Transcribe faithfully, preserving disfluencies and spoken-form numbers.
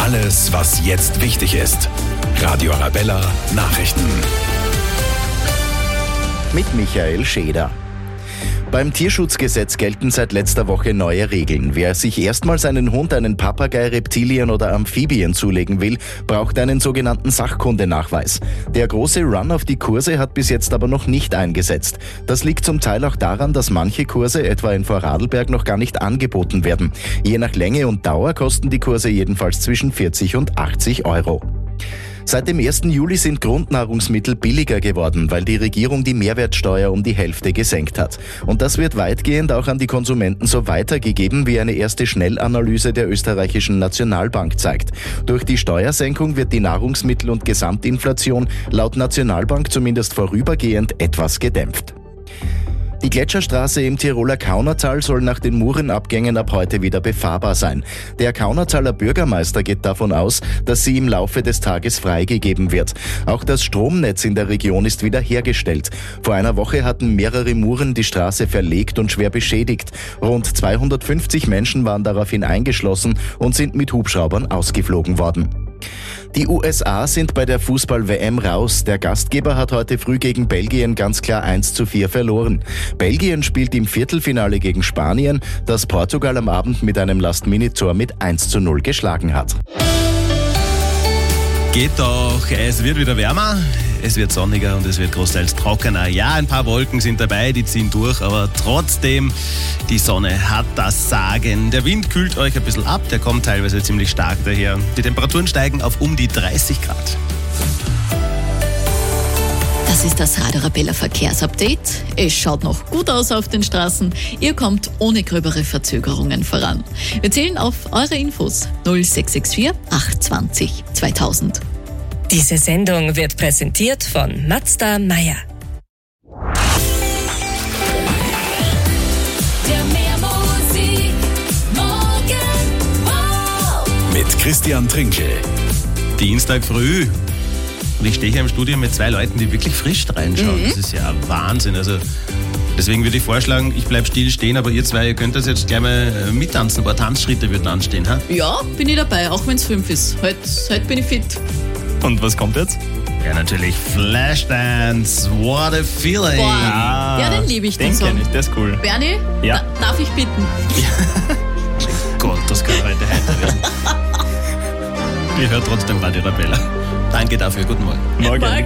Alles, was jetzt wichtig ist. Radio Arabella Nachrichten. Mit Michael Scheder. Beim Tierschutzgesetz gelten seit letzter Woche neue Regeln. Wer sich erstmals einen Hund, einen Papagei, Reptilien oder Amphibien zulegen will, braucht einen sogenannten Sachkundenachweis. Der große Run auf die Kurse hat bis jetzt aber noch nicht eingesetzt. Das liegt zum Teil auch daran, dass manche Kurse, etwa in Vorarlberg, noch gar nicht angeboten werden. Je nach Länge und Dauer kosten die Kurse jedenfalls zwischen vierzig und achtzig Euro. Seit dem ersten Juli sind Grundnahrungsmittel billiger geworden, weil die Regierung die Mehrwertsteuer um die Hälfte gesenkt hat. Und das wird weitgehend auch an die Konsumenten so weitergegeben, wie eine erste Schnellanalyse der österreichischen Nationalbank zeigt. Durch die Steuersenkung wird die Nahrungsmittel- und Gesamtinflation laut Nationalbank zumindest vorübergehend etwas gedämpft. Die Gletscherstraße im Tiroler Kaunertal soll nach den Murenabgängen ab heute wieder befahrbar sein. Der Kaunertaler Bürgermeister geht davon aus, dass sie im Laufe des Tages freigegeben wird. Auch das Stromnetz in der Region ist wieder hergestellt. Vor einer Woche hatten mehrere Muren die Straße verlegt und schwer beschädigt. Rund zweihundertfünfzig Menschen waren daraufhin eingeschlossen und sind mit Hubschraubern ausgeflogen worden. Die U S A sind bei der Fußball-W M raus. Der Gastgeber hat heute früh gegen Belgien ganz klar eins zu vier verloren. Belgien spielt im Viertelfinale gegen Spanien, das Portugal am Abend mit einem Last-Minute-Tor mit eins zu null geschlagen hat. Geht doch, es wird wieder wärmer, es wird sonniger und es wird großteils trockener. Ja, ein paar Wolken sind dabei, die ziehen durch, aber trotzdem, die Sonne hat das Sagen. Der Wind kühlt euch ein bisschen ab, der kommt teilweise ziemlich stark daher. Die Temperaturen steigen auf um die dreißig Grad. Das ist das Radio Arabella Verkehrsupdate. Es schaut noch gut aus auf den Straßen. Ihr kommt ohne gröbere Verzögerungen voran. Wir zählen auf eure Infos null sechs sechs vier acht zwei null zweitausend. Diese Sendung wird präsentiert von Mazda Meyer. Mit Christian Trinkel. Dienstag früh. Und ich stehe hier im Studio mit zwei Leuten, die wirklich frisch reinschauen. Mhm. Das ist ja Wahnsinn. Also deswegen würde ich vorschlagen, ich bleibe still stehen, aber ihr zwei, ihr könnt das jetzt gleich mal mittanzen. Ein paar Tanzschritte würden anstehen. Ha? Ja, bin ich dabei, auch wenn es fünf ist. Heute, heute bin ich fit. Und was kommt jetzt? Ja, natürlich Flashdance. What a feeling. Boah, ah, ja, den liebe ich. Den kenne ich, der ist cool. Bernie, ja. da, darf ich bitten? Ja. Gott, das kann heute heiter werden. Ihr hört trotzdem Radio Arabella. Danke dafür, guten Morgen. Morgen. Morgen.